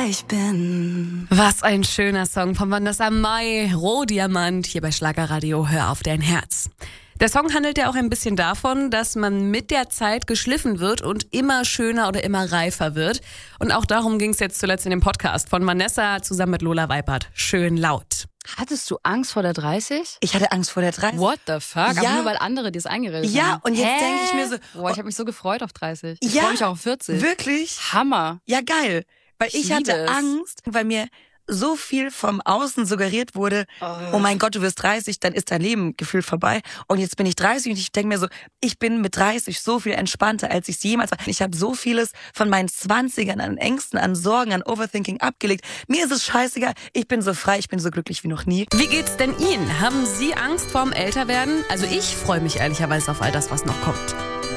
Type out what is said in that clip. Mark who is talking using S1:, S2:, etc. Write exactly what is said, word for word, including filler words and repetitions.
S1: wer ich bin.
S2: Was ein schöner Song von Vanessa Mai, Rohdiamant, hier bei Schlagerradio, hör auf dein Herz. Der Song handelt ja auch ein bisschen davon, dass man mit der Zeit geschliffen wird und immer schöner oder immer reifer wird. Und auch darum ging es jetzt zuletzt in dem Podcast von Vanessa zusammen mit Lola Weipert. Schön laut.
S3: Hattest du Angst vor der dreißig?
S1: Ich hatte Angst vor der dreißig.
S3: What the fuck?
S1: Ja.
S3: Aber nur weil andere dir das eingeredet
S1: Ja,
S3: haben.
S1: und jetzt
S3: Hä?
S1: denke ich mir so...
S3: Boah, ich habe mich so gefreut auf dreißig. Ich
S1: Ja,
S3: freue mich auch auf vierzig.
S1: Wirklich?
S3: Hammer.
S1: Ja, geil. Weil ich,
S3: Ich
S1: hatte
S3: liebe es.
S1: Angst, weil mir so viel vom Außen suggeriert wurde, oh. oh mein Gott, du wirst dreißig, dann ist dein Leben gefühlt vorbei. Und jetzt bin ich dreißig und ich denke mir so, ich bin mit dreißig so viel entspannter, als ich es jemals war. Ich habe so vieles von meinen zwanzigern an Ängsten, an Sorgen, an Overthinking abgelegt. Mir ist es scheißegal. Ich bin so frei, ich bin so glücklich wie noch nie.
S2: Wie geht's denn Ihnen? Haben Sie Angst vorm Älterwerden? Also ich freue mich ehrlicherweise auf all das, was noch kommt.